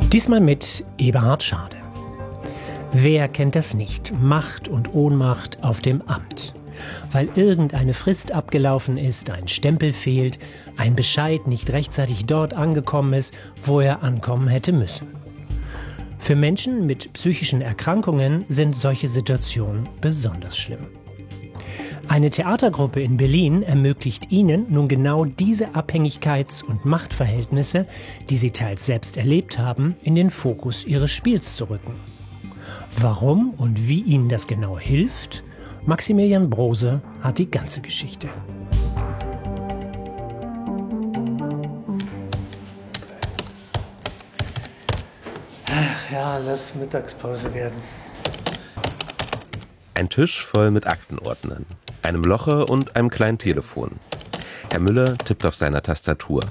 Diesmal mit Eberhard Schade. Wer kennt das nicht? Macht und Ohnmacht auf dem Amt. Weil irgendeine Frist abgelaufen ist, ein Stempel fehlt, ein Bescheid nicht rechtzeitig dort angekommen ist, wo er ankommen hätte müssen. Für Menschen mit psychischen Erkrankungen sind solche Situationen besonders schlimm. Eine Theatergruppe in Berlin ermöglicht ihnen nun genau diese Abhängigkeits- und Machtverhältnisse, die sie teils selbst erlebt haben, in den Fokus ihres Spiels zu rücken. Warum und wie ihnen das genau hilft? Maximilian Brose hat die ganze Geschichte. Ach ja, lass Mittagspause werden. Ein Tisch voll mit Aktenordnern, einem Locher und einem kleinen Telefon. Herr Müller tippt auf seiner Tastatur.